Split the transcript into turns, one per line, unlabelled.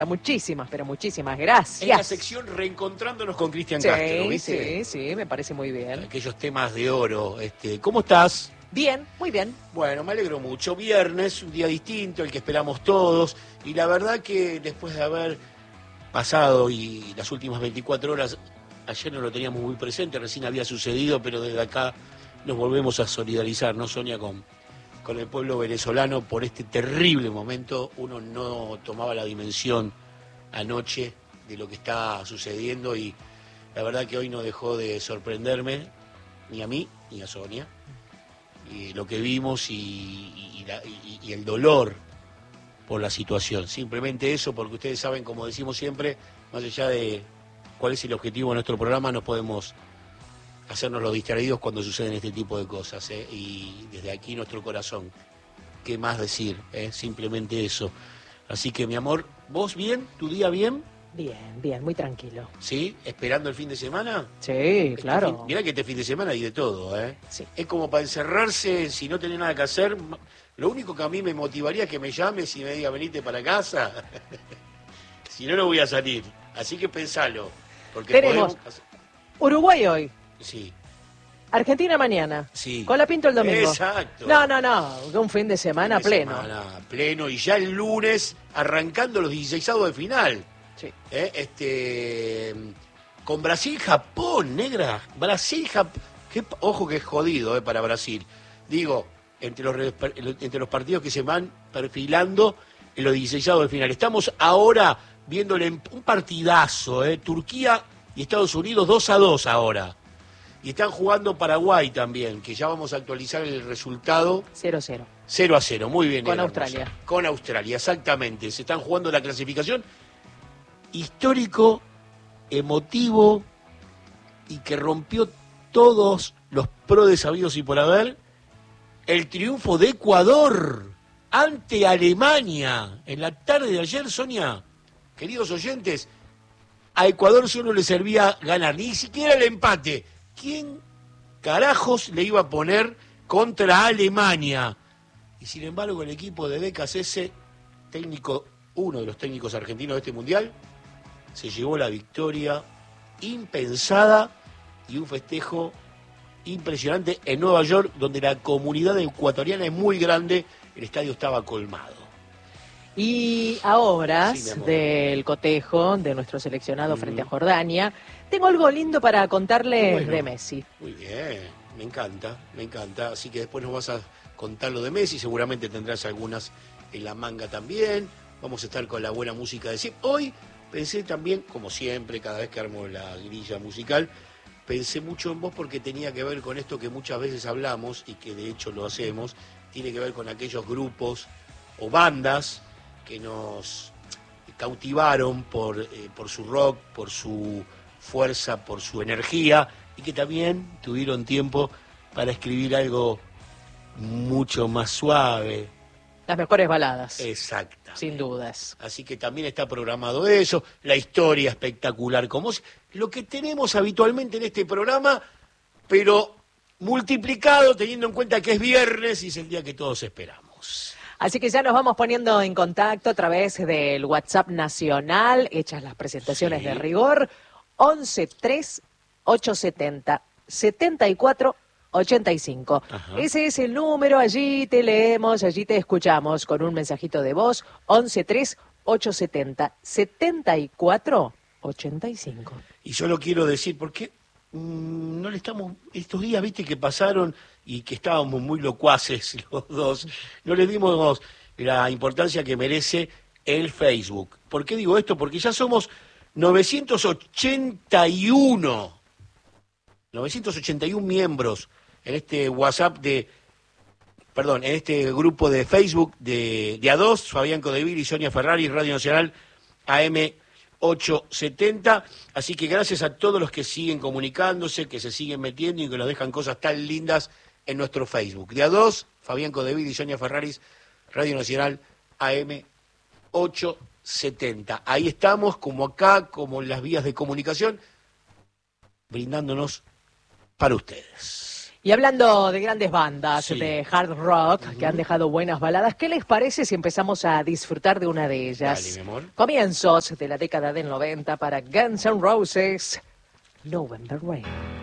Muchísimas, pero muchísimas
En la
gracias.
sección Reencontrándonos con Cristian
Sí,
Castro, ¿viste?
sí, me parece muy bien.
Aquellos temas de oro. ¿Cómo estás?
Bien, muy bien.
Bueno, me alegro mucho. Viernes, un día distinto, el que esperamos todos. Y la verdad que después de haber pasado y las últimas 24 horas, ayer no lo teníamos muy presente, recién había sucedido, pero desde acá nos volvemos a solidarizar, ¿no, Sonia? Con el pueblo venezolano por este terrible momento. Uno no tomaba la dimensión anoche de lo que está sucediendo y la verdad que hoy no dejó de sorprenderme, ni a mí, ni a Sonia, y lo que vimos y el dolor por la situación. Simplemente eso, porque ustedes saben, como decimos siempre, más allá de cuál es el objetivo de nuestro programa, no podemos hacernos los distraídos cuando suceden este tipo de cosas, ¿eh? Y desde aquí nuestro corazón, ¿qué más decir? Simplemente eso. Así que, mi amor, ¿vos bien? ¿Tu día bien?
Bien, bien, muy tranquilo.
¿Sí? ¿Esperando el fin de semana?
Sí, claro.
Mirá que este fin de semana hay de todo, ¿eh?
Sí.
Es como para encerrarse, si no tenés nada que hacer. Lo único que a mí me motivaría es que me llames y me diga, venite para casa. Si no, no voy a salir. Así que pensalo. Porque
Tenemos Uruguay hoy,
Sí.
Argentina mañana.
Sí.
Con la Pinto el domingo.
Exacto.
No, un fin de semana
Fin de
pleno.
semana pleno y ya el lunes arrancando los 16avos de final.
Sí.
Con Brasil-Japón, negra. Brasil-Japón. Ojo que es jodido para Brasil. Digo, entre los partidos que se van perfilando en los 16avos de final. Estamos ahora viéndole un partidazo. Turquía y Estados Unidos 2-2 ahora. Y están jugando Paraguay también, que ya vamos a actualizar el resultado.
0-0.
0-0, muy bien.
Con Australia.
Con Australia, exactamente. Se están jugando la clasificación. Histórico, emotivo y que rompió todos los prodes habidos y por haber. El triunfo de Ecuador ante Alemania en la tarde de ayer, Sonia. Queridos oyentes, a Ecuador solo le servía ganar, ni siquiera el empate. ¿Quién carajos le iba a poner contra Alemania? Y sin embargo el equipo de Becasese, técnico, uno de los técnicos argentinos de este mundial, se llevó la victoria impensada y un festejo impresionante en Nueva York, donde la comunidad ecuatoriana es muy grande, el estadio estaba colmado.
Y a horas
Sí,
del cotejo de nuestro seleccionado frente a Jordania, tengo algo lindo para contarles de Messi.
Muy bien, me encanta. Así que después nos vas a contar lo de Messi, seguramente tendrás algunas en la manga también. Vamos a estar con la buena música de siempre. Hoy pensé también, como siempre, cada vez que armo la grilla musical, pensé mucho en vos porque tenía que ver con esto que muchas veces hablamos y que de hecho lo hacemos, tiene que ver con aquellos grupos o bandas que nos cautivaron por su rock, por su fuerza, por su energía y que también tuvieron tiempo para escribir algo mucho más suave.
Las mejores baladas.
Exacto.
Sin dudas.
Así que también está programado eso, la historia espectacular, como es lo que tenemos habitualmente en este programa, pero multiplicado teniendo en cuenta que es viernes y es el día que todos esperamos.
Así que ya nos vamos poniendo en contacto a través del WhatsApp nacional, hechas las presentaciones de rigor, 113870-7485. Ese es el número, allí te leemos, allí te escuchamos con un mensajito de voz, 113870-7485.
Y solo quiero decir, ¿por qué no le estamos, estos días, viste, que pasaron y que estábamos muy locuaces los dos, no le dimos la importancia que merece el Facebook? ¿Por qué digo esto? Porque ya somos 981 miembros en este WhatsApp en este grupo de Facebook de A2, Fabián Codevil y Sonia Ferrari, Radio Nacional AM 870, así que gracias a todos los que siguen comunicándose, que se siguen metiendo y que nos dejan cosas tan lindas en nuestro Facebook. De A2, Fabián Codevil y Sonia Ferraris, Radio Nacional AM 870. Ahí estamos, como acá, como en las vías de comunicación, brindándonos para ustedes.
Y hablando de grandes bandas
Sí.
de hard rock que han dejado buenas baladas, ¿qué les parece si empezamos a disfrutar de una de ellas?
Dale, mi amor.
Comienzos de la década del 90 para Guns N' Roses, November Rain.